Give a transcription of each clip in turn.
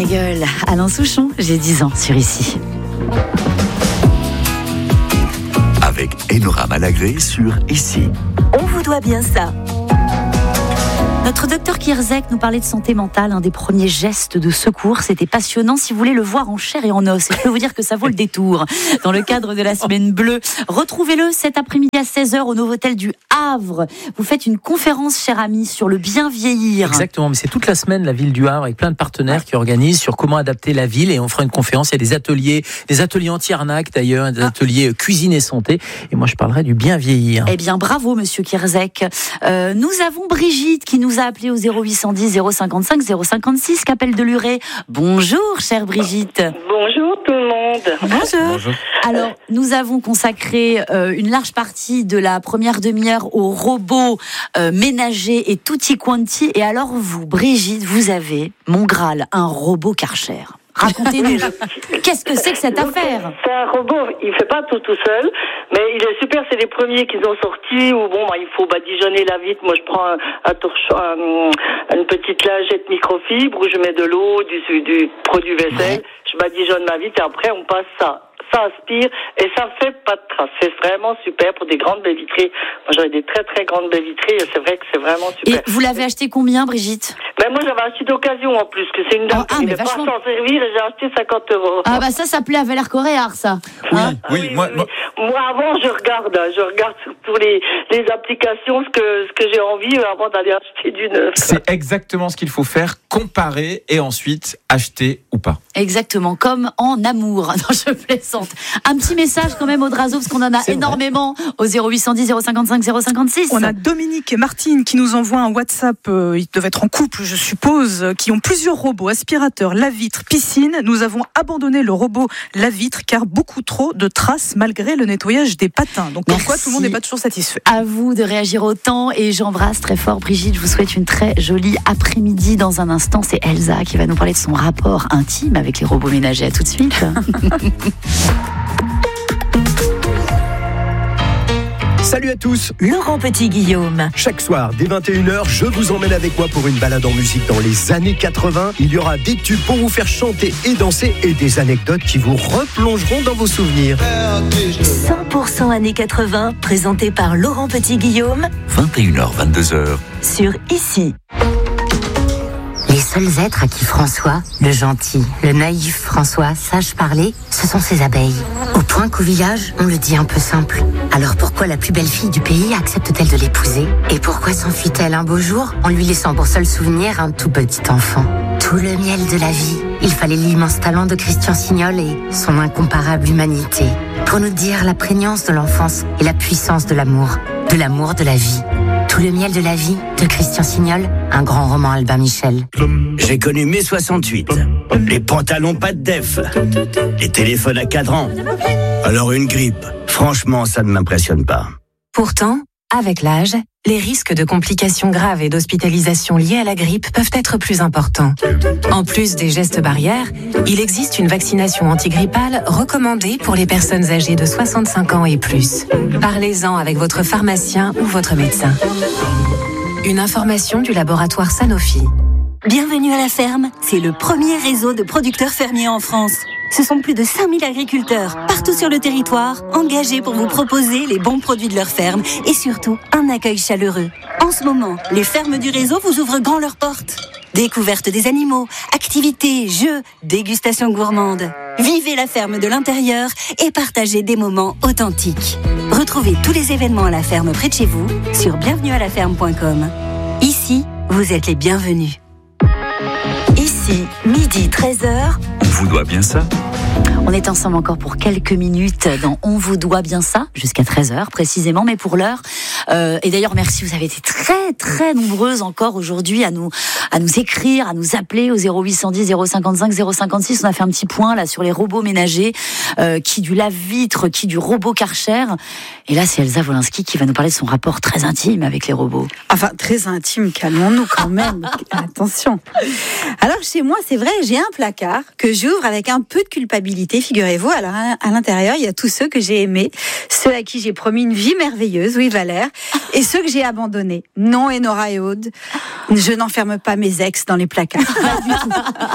gueule. Alain Souchon, j'ai 10 ans sur Ici. Avec Enora Malagré sur Ici. On vous doit bien ça. Notre docteur Kierzek nous parlait de santé mentale, un des premiers gestes de secours. C'était passionnant. Si vous voulez le voir en chair et en os, et je peux vous dire que ça vaut le détour. Dans le cadre de la Semaine Bleue, retrouvez-le cet après-midi à 16h au Novotel du Havre. Vous faites une conférence, cher ami, sur le bien vieillir. Exactement, mais c'est toute la semaine la ville du Havre avec plein de partenaires qui organisent sur comment adapter la ville, et on fera une conférence. Il y a des ateliers anti-arnaque d'ailleurs, des ateliers cuisine et santé. Et moi je parlerai du bien vieillir. Eh bien bravo monsieur Kierzek. Nous avons Brigitte qui nous a appelé au 0810 055 056, Capelle de Luret. Bonjour chère Brigitte. Bonjour tout le monde. Bonjour. Alors nous avons consacré une large partie de la première demi-heure aux robots ménagers et tutti quanti. Et alors vous, Brigitte, vous avez, mon Graal, un robot Karcher. Racontez-nous, qu'est-ce que c'est que cette affaire ? C'est un robot, il fait pas tout seul, mais il est super, c'est les premiers qu'ils ont sortis, où il faut badigeonner la vitre. Moi je prends une petite lingette microfibre, où je mets de l'eau, du produit vaisselle, je badigeonne ma vitre et après on passe ça. Ça aspire et ça fait pas de traces. C'est vraiment super pour des grandes baies vitrées. Moi j'aurais des très très grandes baies vitrées et c'est vrai que c'est vraiment super. Et vous l'avez acheté combien, Brigitte ? Moi j'avais acheté d'occasion en plus, que c'est une dame qui n'est pas s'en servir et j'ai acheté 50 €. Ah bah ça plaît à Valère Coréard, ça. Oui. Moi avant je regarde sur tous les applications ce que j'ai envie avant d'aller acheter du neuf. C'est exactement ce qu'il faut faire, comparer et ensuite acheter ou pas. Exactement, comme en amour. Non, je plaisante. Un petit message quand même, Audrazo, parce qu'on en a énormément au 0810 055 056. On a Dominique et Martine qui nous envoient un WhatsApp, ils doivent être en couple je suppose, qui ont plusieurs robots, aspirateurs, lave-vitre, piscine. Nous avons abandonné le robot lave-vitre car beaucoup trop de traces malgré le nettoyage des patins. Donc pourquoi tout le monde n'est pas toujours satisfait. À vous de réagir autant et j'embrasse très fort Brigitte. Je vous souhaite une très jolie après-midi. Dans un instant, c'est Elsa qui va nous parler de son rapport intime avec les robots ménagers. À tout de suite. Salut à tous, Laurent Petit-Guillaume. chaque soir dès 21h, je vous emmène avec moi pour une balade en musique dans les années 80. Il y aura des tubes pour vous faire chanter et danser et des anecdotes qui vous replongeront dans vos souvenirs. 100% années 80, présenté par Laurent Petit-Guillaume 21h, 22h. sur Ici. Les seuls êtres à qui François, le gentil, le naïf François, sache parler, ce sont ses abeilles. Au point qu'au village, on le dit un peu simple. Alors pourquoi la plus belle fille du pays accepte-t-elle de l'épouser ? Et pourquoi s'enfuit-elle un beau jour en lui laissant pour seul souvenir un tout petit enfant ? Tout le miel de la vie. Il fallait l'immense talent de Christian Signol et son incomparable humanité pour nous dire la prégnance de l'enfance et la puissance de l'amour de la vie. Tout le miel de la vie de Christian Signol, un grand roman Albin Michel. J'ai connu mai 68, les pantalons pas de def, les téléphones à cadran. Alors une grippe, franchement ça ne m'impressionne pas. Pourtant, avec l'âge, les risques de complications graves et d'hospitalisation liées à la grippe peuvent être plus importants. En plus des gestes barrières, il existe une vaccination antigrippale recommandée pour les personnes âgées de 65 ans et plus. Parlez-en avec votre pharmacien ou votre médecin. Une information du laboratoire Sanofi. Bienvenue à la ferme, c'est le premier réseau de producteurs fermiers en France. Ce sont plus de 5000 agriculteurs, partout sur le territoire, engagés pour vous proposer les bons produits de leur ferme et surtout un accueil chaleureux. En ce moment, les fermes du réseau vous ouvrent grand leurs portes. Découverte des animaux, activités, jeux, dégustations gourmandes. Vivez la ferme de l'intérieur et partagez des moments authentiques. Retrouvez tous les événements à la ferme près de chez vous sur bienvenuealaferme.com. Ici, vous êtes les bienvenus. Ici, midi 13h. On vous doit bien ça. On est ensemble encore pour quelques minutes dans On vous doit bien ça, jusqu'à 13h précisément, mais pour l'heure. Et d'ailleurs, merci, vous avez été très très nombreuses encore aujourd'hui à nous écrire, à nous appeler au 0810 055 056. On a fait un petit point là sur les robots ménagers, qui du lave-vitre, qui du robot Karcher. Et là, c'est Elsa Wolinski qui va nous parler de son rapport très intime avec les robots. Enfin, très intime, calmons-nous quand même. Attention. Alors, chez moi, c'est vrai, j'ai un placard que j'ouvre avec un peu de culpabilité, figurez-vous. Alors, à l'intérieur, il y a tous ceux que j'ai aimés, ceux à qui j'ai promis une vie merveilleuse, oui, Valère, et ceux que j'ai abandonnés. Non, Enora et Aude, je n'enferme pas mes ex dans les placards. Pas du tout.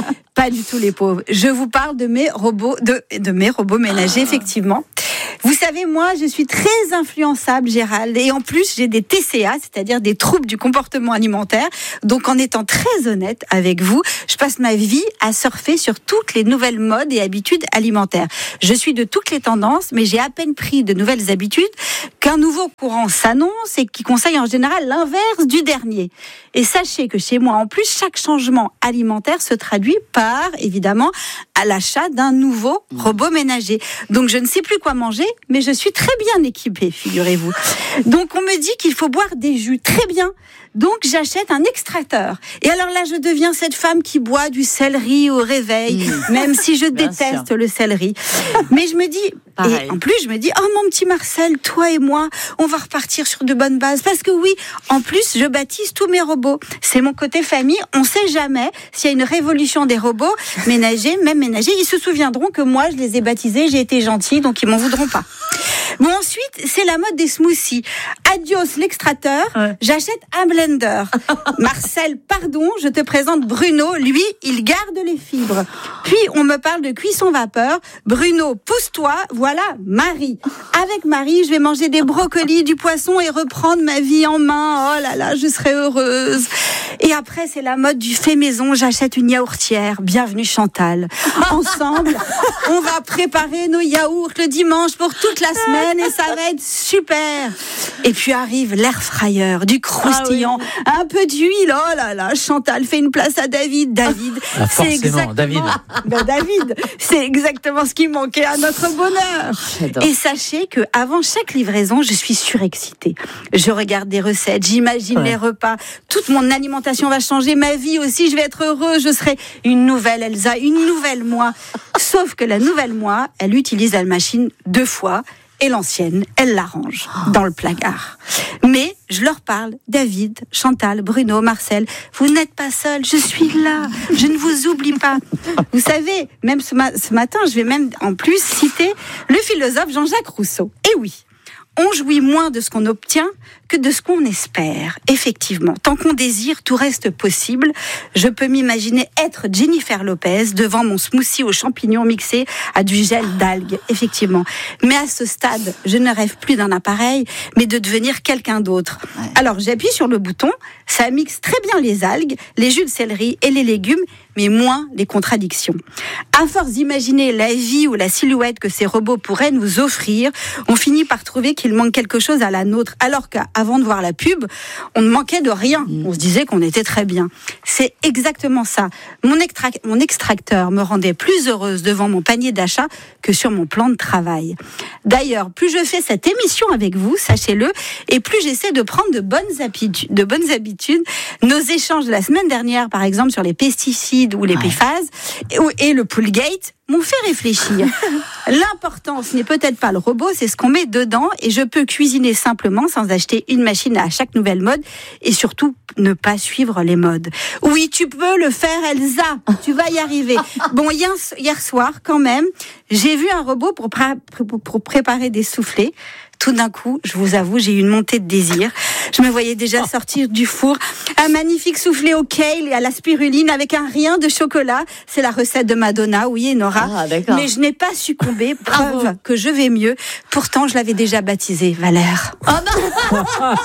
Pas du tout les pauvres. Je vous parle de mes robots, de mes robots ménagers, effectivement. Vous savez, moi, je suis très influençable, Gérald, et en plus, j'ai des TCA, c'est-à-dire des troubles du comportement alimentaire. Donc, en étant très honnête avec vous, je passe ma vie à surfer sur toutes les nouvelles modes et habitudes alimentaires. Je suis de toutes les tendances, mais j'ai à peine pris de nouvelles habitudes qu'un nouveau courant s'annonce et qui conseille en général l'inverse du dernier. Et sachez que chez moi, en plus, chaque changement alimentaire se traduit par, évidemment, à l'achat d'un nouveau robot ménager. Donc, je ne sais plus quoi manger, mais je suis très bien équipée, figurez-vous. Donc, on me dit qu'il faut boire des jus. Très bien. Donc, j'achète un extracteur. Et alors là, je deviens cette femme qui boit du céleri au réveil, même si je déteste le céleri. Mais je me dis, et en plus, je me dis, oh mon petit Marcel, toi et moi, on va repartir sur de bonnes bases. Parce que oui, en plus, je baptise tous mes robots. C'est mon côté famille. On sait jamais s'il y a une révolution des robots ménagers, même ménagers. Ils se souviendront que moi, je les ai baptisés, j'ai été gentille, donc ils m'en voudront pas. Bon, ensuite, c'est la mode des smoothies. Adios l'extracteur, j'achète un blender. Marcel, pardon, je te présente Bruno. Lui, il garde les fibres. Puis, on me parle de cuisson vapeur. Bruno, pousse-toi. Voilà, Marie. Avec Marie, je vais manger des brocolis, du poisson et reprendre ma vie en main. Oh là là, je serai heureuse. Et après, c'est la mode du fait maison. J'achète une yaourtière. Bienvenue Chantal. Ensemble, on va préparer nos yaourts le dimanche pour toute la semaine et ça va être super. Et puis arrive l'air fryer, du croustillant, un peu d'huile. Oh là là, Chantal fait une place à David. David, c'est exactement David. David, c'est exactement ce qui manquait à notre bonheur. J'adore. Et sachez que avant chaque livraison, je suis surexcitée. Je regarde des recettes, j'imagine les repas, toute mon alimentation va changer, ma vie aussi, je vais être heureuse, je serai une nouvelle Elsa, une nouvelle moi. Sauf que la nouvelle moi, elle utilise la machine 2 fois. Et l'ancienne, elle l'arrange dans le placard. Mais je leur parle, David, Chantal, Bruno, Marcel, vous n'êtes pas seuls, je suis là, je ne vous oublie pas. Vous savez, même ce matin, je vais même en plus citer le philosophe Jean-Jacques Rousseau. Et oui, on jouit moins de ce qu'on obtient que de ce qu'on espère. Effectivement, tant qu'on désire, tout reste possible. Je peux m'imaginer être Jennifer Lopez devant mon smoothie aux champignons mixé à du gel d'algues. Effectivement. Mais à ce stade, je ne rêve plus d'un appareil, mais de devenir quelqu'un d'autre. Alors, j'appuie sur le bouton, ça mixe très bien les algues, les jus de céleri et les légumes, mais moins les contradictions. À force d'imaginer la vie ou la silhouette que ces robots pourraient nous offrir, on finit par trouver qu'il manque quelque chose à la nôtre, alors qu'avant de voir la pub, on ne manquait de rien. On se disait qu'on était très bien. C'est exactement ça. Mon extracteur me rendait plus heureuse devant mon panier d'achat que sur mon plan de travail. D'ailleurs, plus je fais cette émission avec vous, sachez-le, et plus j'essaie de prendre de bonnes habitudes. Nos échanges de la semaine dernière, par exemple, sur les pesticides ou les PFAS et le Poolgate m'ont fait réfléchir. L'important, ce n'est peut-être pas le robot, c'est ce qu'on met dedans, et je peux cuisiner simplement sans acheter une machine à chaque nouvelle mode et surtout ne pas suivre les modes. Oui, tu peux le faire, Elsa, tu vas y arriver. Bon, hier soir, quand même, j'ai vu un robot pour préparer des soufflés. Tout d'un coup, je vous avoue, j'ai eu une montée de désir. Je me voyais déjà sortir du four un magnifique soufflé au kale et à la spiruline avec un rien de chocolat. C'est la recette de Madonna, oui, Nora. Mais je n'ai pas succombé, preuve que je vais mieux. Pourtant, je l'avais déjà baptisé Valère. Oh non.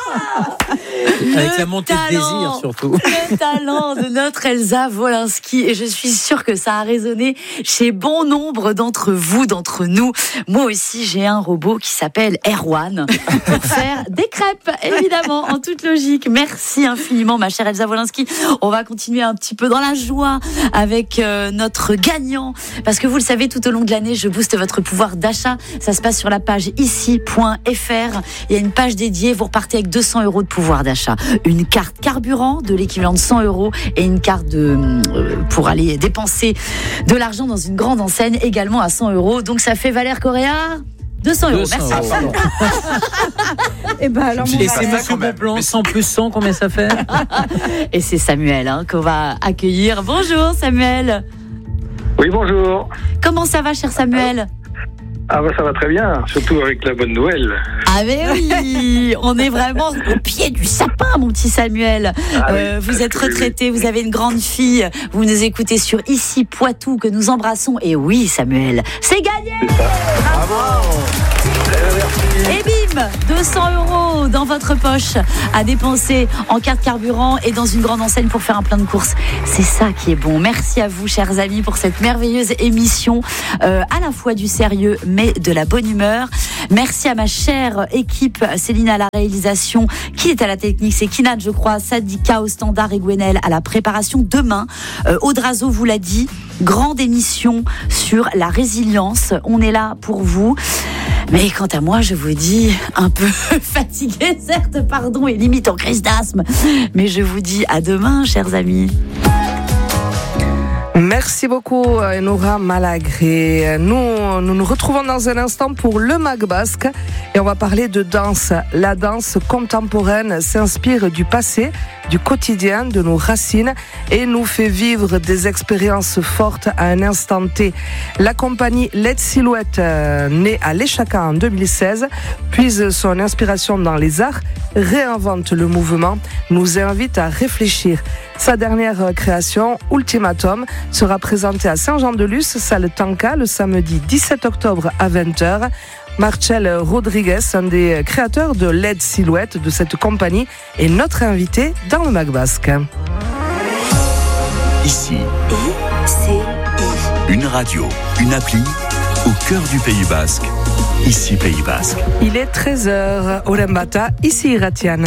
Avec la montée de désir, surtout. Le talent de notre Elsa Wolinski. Et je suis sûre que ça a résonné chez bon nombre d'entre vous, d'entre nous. Moi aussi, j'ai un robot qui s'appelle Erwan pour faire des crêpes, évidemment, en toute logique. Merci infiniment, ma chère Elsa Wolinski. On va continuer un petit peu dans la joie avec notre gagnant. Parce que vous le savez, tout au long de l'année, je booste votre pouvoir d'achat. Ça se passe sur la page ici.fr. Il y a une page dédiée. Vous repartez avec 200 € de pouvoir d'achat. Une carte carburant de l'équivalent de 100 € et une carte pour aller dépenser de l'argent dans une grande enseigne également à 100 €. Donc ça fait Valère Correa 200 €. Merci. Et ben alors, et c'est Monsieur Bonplan, 100 plus 100, combien ça fait? Et c'est Samuel qu'on va accueillir. Bonjour Samuel. Oui, bonjour. Comment ça va, cher Samuel? Ah bah ça va très bien, surtout avec la bonne nouvelle. Ah mais oui, on est vraiment au pied du sapin, mon petit Samuel. Vous êtes retraité, vous avez une grande fille, vous nous écoutez sur Ici Poitou, que nous embrassons. Et oui, Samuel, c'est gagné. Bravo. Et bim, 200 € dans votre poche à dépenser en carte carburant et dans une grande enseigne pour faire un plein de courses. C'est ça qui est bon. Merci à vous, chers amis, pour cette merveilleuse émission, à la fois du sérieux mais de la bonne humeur. Merci à ma chère équipe, Céline à la réalisation, qui est à la technique, c'est Kinat, je crois, Sadika au standard et Gwenel à la préparation. Demain, Audrazo vous l'a dit, grande émission sur la résilience. On est là pour vous. Mais quant à moi, je vous dis, un peu fatiguée, certes, pardon, et limite en crise d'asthme. Mais je vous dis à demain, chers amis. Merci beaucoup, Enora Malagré. Nous nous retrouvons dans un instant pour le Mag Basque et on va parler de danse. La danse contemporaine s'inspire du passé, du quotidien, de nos racines et nous fait vivre des expériences fortes à un instant T. La compagnie Let's Silhouette, née à l'Échaka en 2016, puise son inspiration dans les arts, réinvente le mouvement, nous invite à réfléchir. Sa dernière création, Ultimatum, sera présentée à Saint-Jean-de-Luz, salle Tanka, le samedi 17 octobre à 20h. Marcel Rodriguez, un des créateurs de LED Silhouette de cette compagnie, est notre invité dans le Mag Basque. Ici, une radio, une appli, au cœur du Pays Basque. Ici, Pays Basque. Il est 13h, Orembata, ici Iratiane.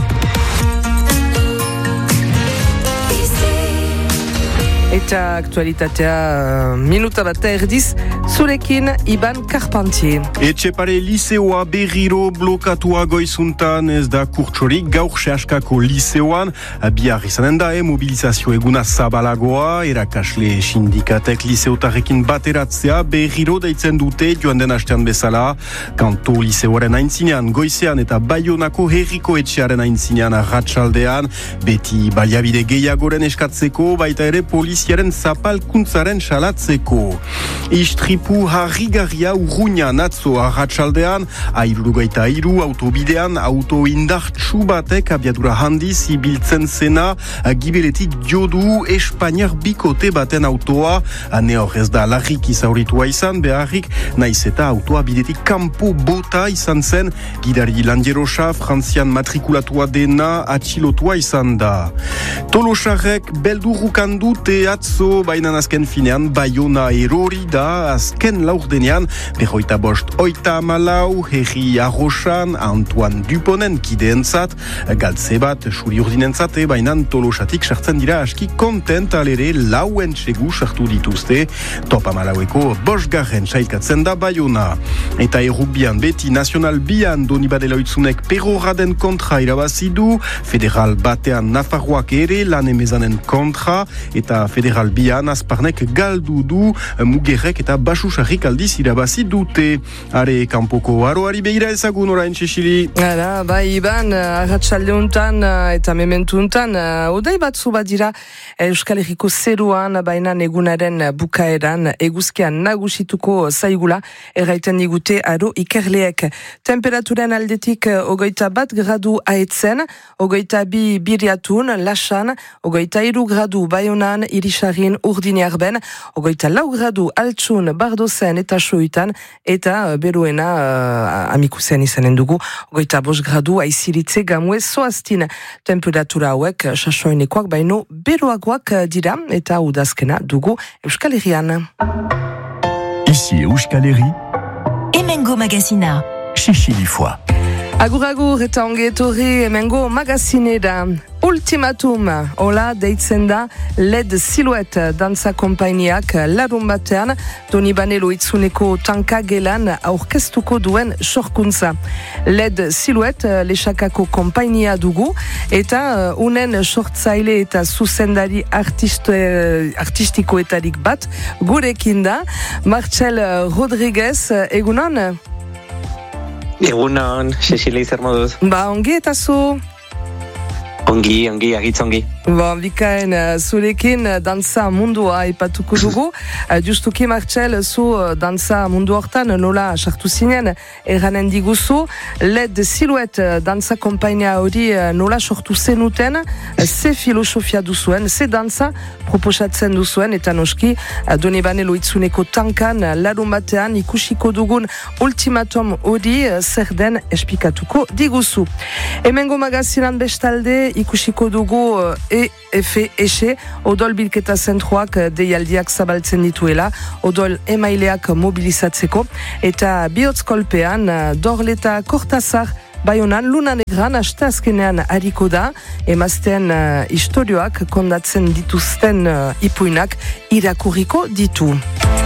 Eta aktualitatea minuta bat erdiz, zurekin Iban Carpentier. Etxepare liseoa berriro blokatua goizuntan, ez da kurtsorik gaur sehaskako liseoan, bihar izanen da, mobilizazio eguna zabalagoa, erakasle sindikatek liseotarrekin bateratzea berriro deitzen dute joan den astean bezala, kanto liseoaren aintzinean goizean eta Baionako herriko etxearen aintzinean arratsaldean, beti baliabide gehiagoren eskatzeko, baita ere poliziaren zapalkuntzaren salatzeko. Istripu harrigarria Urruñan atzo arratsaldean, 73 autobidean auto indartsu batek abiadura handiz ibiltzen zena, gibeletik jodu Espainiar bikote baten autoa, ne hor ez da larriki zauritua izan, beharrik naiz eta autoa bidetik kanpo bota izan zen, gidari landierosa frantzian matrikulatua dena atxilotua izan da. Tolosarrek beldurrukan dute atzo, baina azken finean Baiona erori da, azken laurdenean, 55-84, herri arrosan, Antoine Duponen kideentzat, galtze bat suri urdinentzat, baina Tolosatik sartzen dira aski kontent alere lauen txegu sartu dituzte, top 14 bosgarren sailkatzen da Baiona. Eta errugbian beti Nacional Bian Donibane Loitzunek perroraden kontra irabazi du, federal batean Nafarroak ere lan emezanen kontra, eta federal bian azparnek galdu du, mugerrek eta basusarrik aldiz irabazi dute. Are kanpoko aroari begira ezagun orain txexili. Hala, bai, Iban, arratsalde untan eta mementu untan, odei batzu badira Euskal Herriko zeruan, baina egunaren bukaeran, eguzkian nagusituko zaigula, erraiten digute aro ikerleek. Temperaturen aldetik 21 gradu aetzen, 22 biriatun, lasan, 23 gradu Baionan, Irisarin, Urdiniarben, 24 gradu altsun, Bardozen eta Soitan, eta beruena amikusen izanen dugu, 25 gradu aiziritze gamue zoaztin. Temperatura hauek sasoinekoak baino beroagoak dira, eta udazkena dugu Euskal Herrian. Ici Euskal Herri, Hemengo Magazina. Xixilifoa. Agur eta ongi etorri Hemengo Magazinera. Ultimatum, hola deitzen da LED Silhouette dantza konpainiak larun batean Donibane Loitzuneko Tanka gelan aurkeztuko duen sorkuntza. LED Silhouette lexakako konpainia dugu eta unen sortzaile eta zuzendari artistikoetarik bat gurekin da. Marcel Rodriguez, egunon? Egunon, Cecilia zer moduz? Ongi eta zu? Ongi, agitz ongi. Bikain, zurekin dantza mundua aipatuko dugu. Justuki Martxel, zu dantza mundu hortan nola sartu zinen erranen diguzu. LED Silhouette dantza kompainia hori nola sortu zenuten, ze filosofia duzuen, ze dantza proposatzen duzuen, eta noski Donibane Loitzuneko tankan larun batean ikusiko dugun ultimatum hori zer den esplikatuko diguzu. Hemengo magazinan bestalde ikusiko dugu EFE, odol bilketa zentroak deialdiak zabaltzen dituela, odol emaileak mobilizatzeko, eta bihotzkolpean Dorleta Kortazar Baionan Luna Negran asteazkenean hariko da, emazten istorioak kondatzen dituzten ipuinak irakurriko ditu.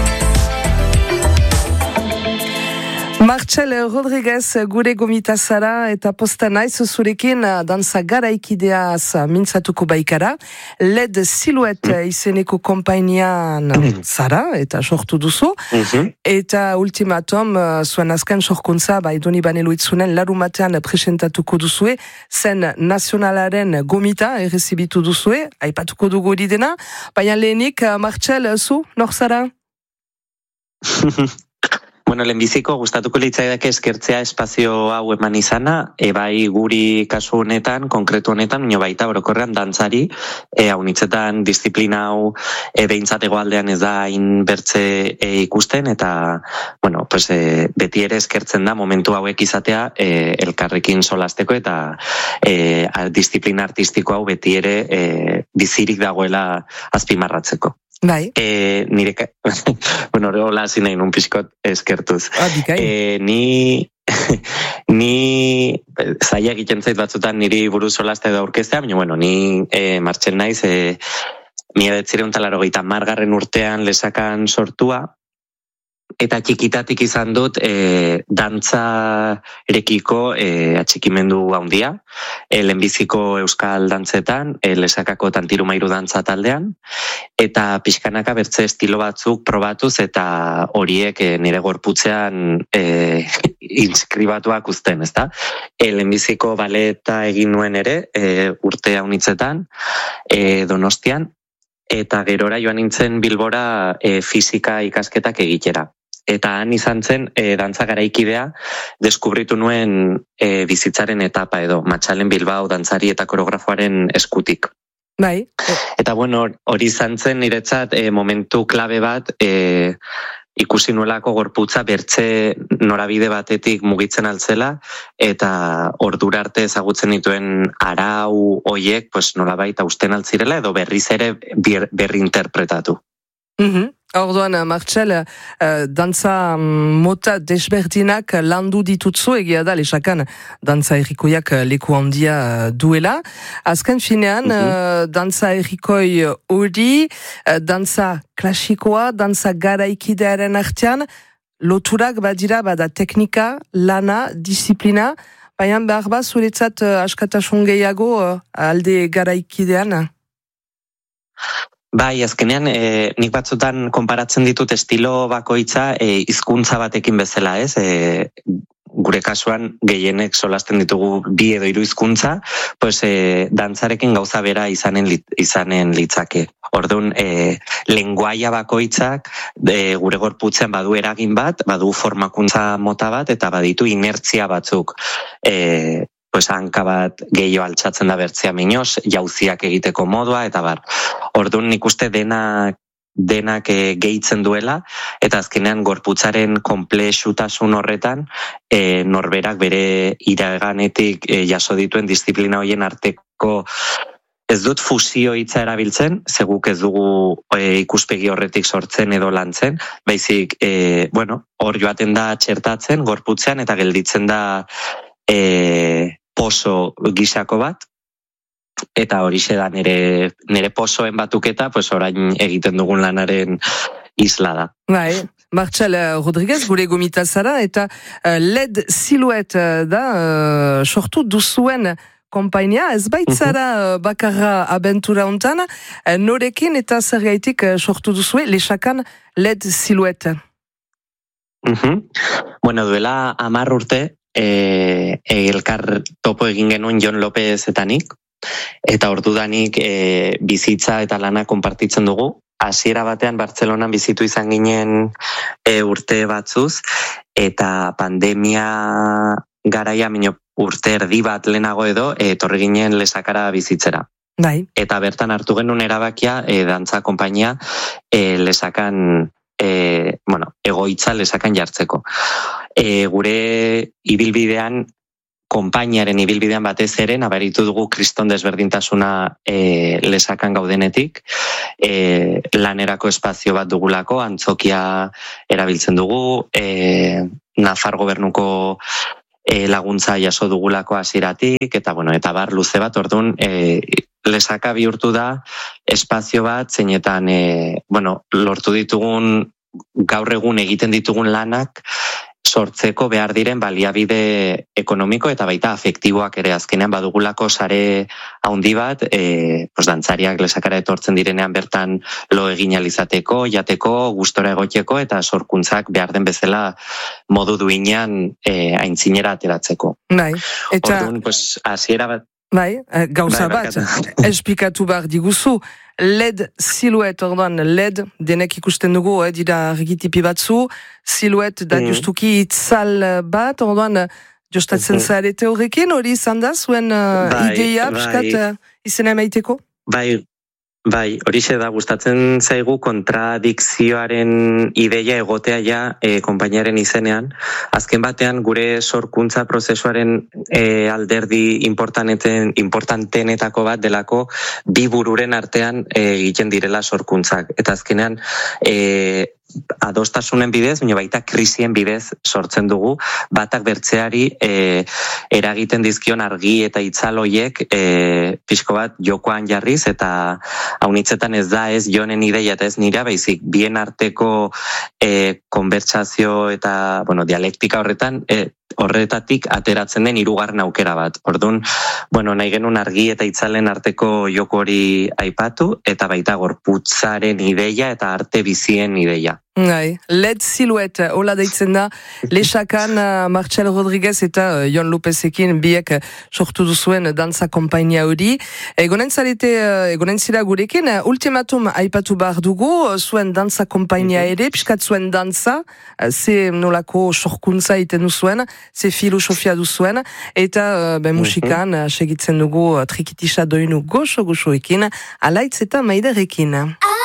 Martxel Rodriguez gure gomita zara eta posta naiz zurekin dantza garaikideaz mintzatuko baikara. LED Silhouette izeneko konpainian zara eta sortu duzu. Eta ultimatum zuen azken sorkuntza Donibane Loitzunen larumatean presentatuko duzue, zen nazionalaren gomita errezibitu duzue, aipatuko dugu hori dena. Baina lehenik, Martxel, zu, nor zara? Bueno, lehenbiziko gustatuko litzaidake eskertzea espazio hau eman izana, bai guri kasu honetan, konkretu honetan, baina baita orokorrean dantzari, haunitzetan disiplina hau behintzat egoaldean ez da inbertze ikusten, eta, bueno, pues, beti ere eskertzen da momentu hauek izatea elkarrekin solasteko, eta disiplina artistiko hau beti ere bizirik dagoela azpimarratzeko. Bai. Bueno, hola hasi nahi nun pixkot eskertuz. Ni zaila egiten zait batzutan niri buruz solasta edo aurkeztea, baina bueno, ni martxen naiz, 1980 urtean Lesakan sortua, eta txikitatik izan dut dantza erekiko atxikimendu handia, lehenbiziko euskal dantzetan, Lesakako Tantiru Mairu dantza taldean, eta pixkanaka bertze estilo batzuk probatuz, eta horiek nire gorputzean inskribatuak uzten, ezta? Lehenbiziko baleta egin nuen ere, urte haunitzetan, Donostian, eta gerora joan nintzen Bilbora fisika ikasketak egitera. Eta han izan zen, dantza garaikidea, deskubritu nuen bizitzaren etapa edo, Matxalen Bilbao dantzari eta koreografoaren eskutik. Bai. Eta bueno, hori izan zen niretzat momentu klabe bat, ikusi nuelako gorputza bertze norabide batetik mugitzen altzela, eta ordura arte ezagutzen dituen arau hoiek, pues nolabait hausten altzirela, edo berriz ere berri interpretatu. Orduan, Martxel, dantza mota desberdinak landu ditutzu, egia da, Lesakan dantza errikoiak leku handia duela. Azken finean, dantza errikoi hori, dantza klasikoa, dantza garaikidearen artean, loturak badira, bada teknika, lana, disiplina, baina behar bat zuretzat askatasun gehiago alde garaikidean? Bai, azkenean, nik batzutan konparatzen ditut estilo bakoitza hizkuntza batekin bezala, ez? Gure kasuan gehienek solasten ditugu 2 edo 3 hizkuntza, pues dantzarekin gauza bera izanen litzake. Orduan, lenguaia bakoitzak gure gorputzean badu eragin bat, badu formakuntza mota bat, eta baditu inertzia batzuk. Pues hanka bat gehiago altxatzen da bertzea minoz, jauziak egiteko modua, eta bar. Orduan nik uste denak gehitzen duela, eta azkenean gorputzaren konplexutasun horretan, norberak bere iraganetik jaso dituen disiplina horien arteko, ez dut fusio hitza erabiltzen, zeguk ez dugu ikuspegi horretik sortzen edo lantzen, baizik, hor joaten da txertatzen gorputzean, eta gelditzen da poso gisako bat, eta horixe da nire posoen batuketa, pues orain egiten dugun lanaren isla da. Bai, Martxel Rodriguez, gure gomita zara, eta LED Silhouette da sortu duzuen kompainia, ez baitzara bakarra abentura hontan, norekin eta zergaitik sortu duzue Lesakan LED Silhouette? Bueno, duela 10 urte, elkar topo egin genuen Jon Lopez eta nik, Eta ordudanik bizitza eta lana konpartitzen dugu. Hasiera batean Bartzelonan bizitu izan ginen urte batzuz, eta pandemia garaia urte erdi bat lehenago edo, etorri ginen Lesakara bizitzera. Bai. Eta bertan hartu genuen erabakia, dantza konpainia Lesakan, egoitza Lesakan jartzeko. Gure ibilbidean, konpainiaren ibilbidean batez ere, nabaritu dugu kriston desberdintasuna Lesakan gaudenetik, lanerako espazio bat dugulako, antzokia erabiltzen dugu, Nafar gobernuko laguntza jaso dugulako hasieratik, eta bar luze bat, orduan, Lesaka bihurtu da espazio bat, zeinetan, lortu ditugun, gaur egun egiten ditugun lanak, sortzeko behar diren baliabide ekonomiko eta baita afektiboak ere, azkenean badugulako sare handi bat, dantzariak Lesakara etortzen direnean bertan lo egin alizateko, jateko, gustora egoteko eta sorkuntzak behar den bezala modu duinean aintzinera ateratzeko. Bai, eta... Orduan, hasiera bat... Bai, gauza bat, esplikatu behar diguzu, LED siluet, orduan LED, denek ikusten dugu, dira argitipi batzu, siluet da justuki itzal bat, orduan jostatzen zarete horrekin, hori izan da, zuen ideia, piskat izena emaiteko? Bai, horixe da, gustatzen zaigu kontradikzioaren ideia egotea ja konpainiaren izenean. Azken batean gure sorkuntza prozesuaren alderdi importantenetako bat delako bi bururen artean egiten direla sorkuntzak. Eta azkenean adostasunen bidez, baita krisien bidez sortzen dugu, batak bertzeari eragiten dizkion argi eta itzaloiek pixko bat jokoan jarriz, eta haunitzetan ez da ez jonen ideia eta ez nira, baizik bien arteko konbertsazio eta dialektika horretatik ateratzen den hirugarren aukera bat. Orduan, nahi genuen argi eta itzalen arteko joko hori aipatu, eta baita gorputzaren ideia eta arte bizien ideia. LED siluet, hola deitzen da, Lesakan Marcel Rodriguez eta Jon Lopezekin biek sortu duzuen dantza konpainia hori. Egonen zira gurekin, ultimatum aipatu behar dugu, zuen dantza konpainia ere, piskat zuen dantza, ze nolako sorkuntza iten duzuen, ze filosofia duzuen, eta musikan segitzen dugu trikitisa doinu goxo-goxoekin, alaitz eta maiderekin.